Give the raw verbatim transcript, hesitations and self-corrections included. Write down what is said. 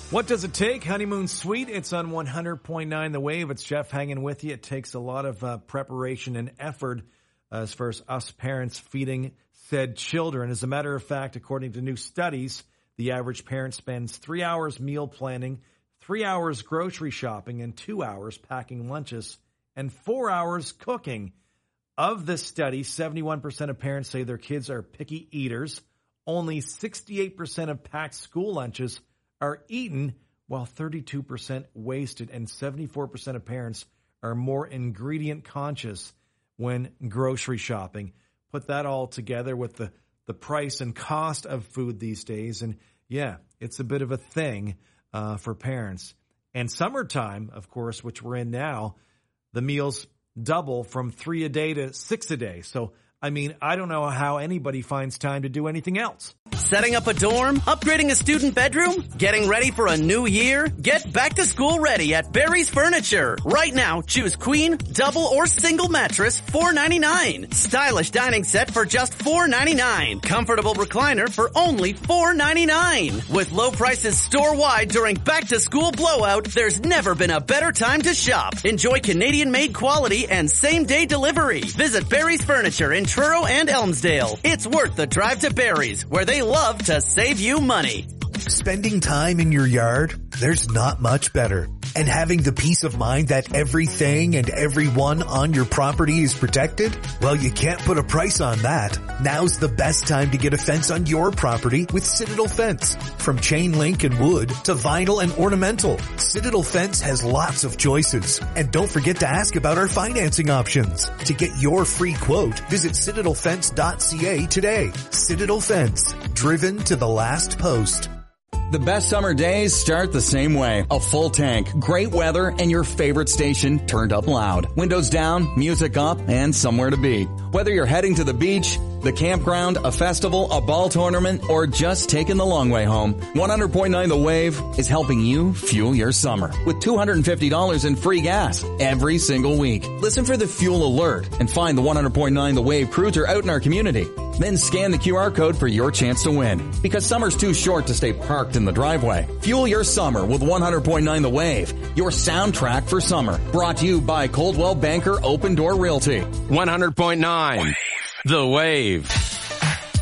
What does it take? Honeymoon Suite. It's on one hundred point nine The Wave. It's Jeff hanging with you. It takes a lot of uh, preparation and effort uh, as far as us parents feeding said children. As a matter of fact, according to new studies, the average parent spends three hours meal planning, three hours grocery shopping, and two hours packing lunches, and four hours cooking. Of this study, seventy-one percent of parents say their kids are picky eaters. Only sixty-eight percent of packed school lunches are eaten, while thirty-two percent wasted, and seventy-four percent of parents are more ingredient conscious when grocery shopping. Put that all together with the, the price and cost of food these days, and yeah, it's a bit of a thing uh, for parents. And summertime, of course, which we're in now, the meals double from three a day to six a day. So, I mean, I don't know how anybody finds time to do anything else. Setting up a dorm? Upgrading a student bedroom? Getting ready for a new year? Get back to school ready at Barry's Furniture. Right now, choose queen, double, or single mattress, four ninety-nine. Stylish dining set for just four ninety-nine. Comfortable recliner for only four ninety-nine. With low prices store-wide during back-to-school blowout, there's never been a better time to shop. Enjoy Canadian-made quality and same-day delivery. Visit Barry's Furniture in Truro and Elmsdale. It's worth the drive to Barry's, where they love to save you money. Spending time in your yard, there's not much better. And having the peace of mind that everything and everyone on your property is protected? Well, you can't put a price on that. Now's the best time to get a fence on your property with Citadel Fence. From chain link and wood to vinyl and ornamental, Citadel Fence has lots of choices. And don't forget to ask about our financing options. To get your free quote, visit citadel fence dot c a today. Citadel Fence, driven to the last post. The best summer days start the same way. A full tank, great weather, and your favorite station turned up loud. Windows down, music up, and somewhere to be. Whether you're heading to the beach, the campground, a festival, a ball tournament, or just taking the long way home, one hundred point nine The Wave is helping you fuel your summer with two hundred fifty dollars in free gas every single week. Listen for the fuel alert and find the one hundred point nine The Wave cruiser out in our community. Then scan the Q R code for your chance to win. Because summer's too short to stay parked in the driveway. Fuel your summer with one hundred point nine The Wave, your soundtrack for summer. Brought to you by Coldwell Banker Open Door Realty. one hundred point nine The Wave.